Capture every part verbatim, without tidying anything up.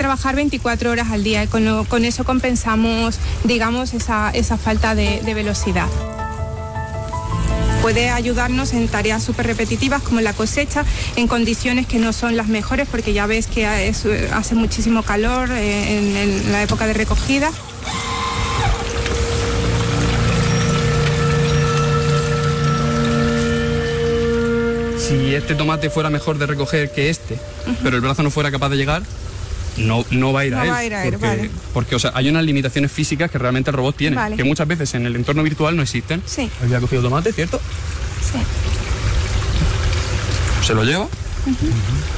trabajar veinticuatro horas al día y con, lo, con eso compensamos, digamos, esa, esa falta de, de velocidad. Puede ayudarnos en tareas súper repetitivas como la cosecha, en condiciones que no son las mejores, porque ya ves que es, hace muchísimo calor en, en la época de recogida. Si este tomate fuera mejor de recoger que este, uh-huh. pero el brazo no fuera capaz de llegar, no, no va a ir no a él. Va a ir a él porque, vale. porque o sea, hay unas limitaciones físicas que realmente el robot tiene, vale. que muchas veces en el entorno virtual no existen. Sí. Había cogido tomate, ¿cierto? Sí. Se lo lleva. Uh-huh. Uh-huh.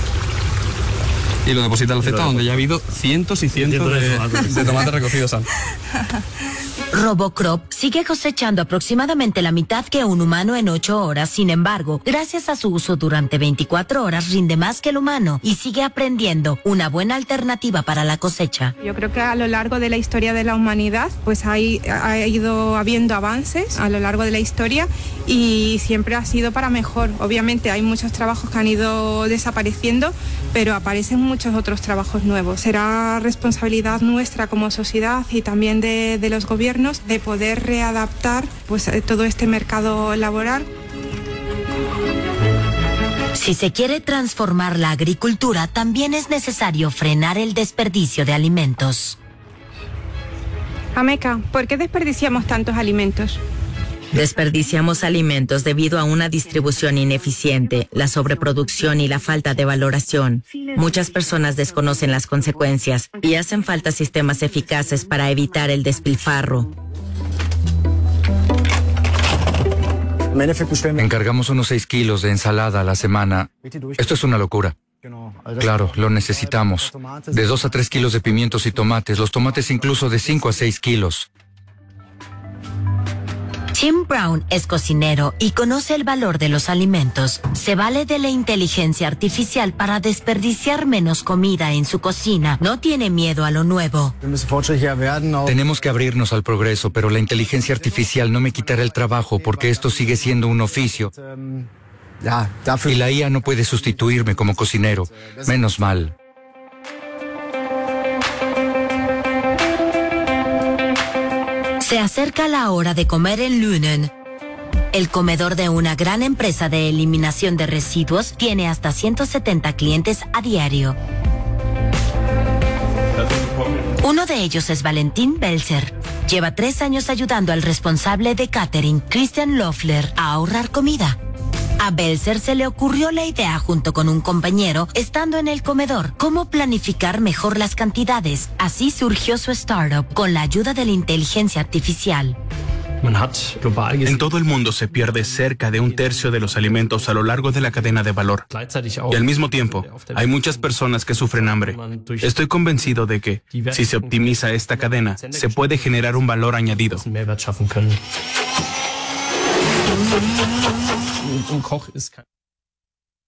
Y lo deposita en la cesta donde ya ha habido cientos y cientos de, de tomates recogidos antes. Robocrop sigue cosechando aproximadamente la mitad que un humano en ocho horas. Sin embargo, gracias a su uso durante veinticuatro horas, rinde más que el humano y sigue aprendiendo, una buena alternativa para la cosecha. Yo creo que a lo largo de la historia de la humanidad, pues hay, ha ido habiendo avances a lo largo de la historia y siempre ha sido para mejor. Obviamente hay muchos trabajos que han ido desapareciendo, pero aparecen muchos otros trabajos nuevos. Será responsabilidad nuestra como sociedad y también de, de los gobiernos de poder readaptar pues, todo este mercado laboral. Si se quiere transformar la agricultura, también es necesario frenar el desperdicio de alimentos. Ameca, ¿por qué desperdiciamos tantos alimentos? Desperdiciamos alimentos debido a una distribución ineficiente, la sobreproducción y la falta de valoración. Muchas personas desconocen las consecuencias y hacen falta sistemas eficaces para evitar el despilfarro. Encargamos unos seis kilos de ensalada a la semana. Esto es una locura. Claro, lo necesitamos. De dos a tres kilos de pimientos y tomates, los tomates incluso de cinco a seis kilos. Tim Brown es cocinero y conoce el valor de los alimentos. Se vale de la inteligencia artificial para desperdiciar menos comida en su cocina. No tiene miedo a lo nuevo. Tenemos que abrirnos al progreso, pero la inteligencia artificial no me quitará el trabajo porque esto sigue siendo un oficio. Y la I A no puede sustituirme como cocinero. Menos mal. Se acerca la hora de comer en Lünen. El comedor de una gran empresa de eliminación de residuos tiene hasta ciento setenta clientes a diario. Uno de ellos es Valentín Belzer. Lleva tres años ayudando al responsable de catering, Christian Loeffler, a ahorrar comida. A Belzer se le ocurrió la idea junto con un compañero, estando en el comedor, cómo planificar mejor las cantidades. Así surgió su startup con la ayuda de la inteligencia artificial. En todo el mundo se pierde cerca de un tercio de los alimentos a lo largo de la cadena de valor. Y al mismo tiempo, hay muchas personas que sufren hambre. Estoy convencido de que, si se optimiza esta cadena, se puede generar un valor añadido. Un Koch ist kein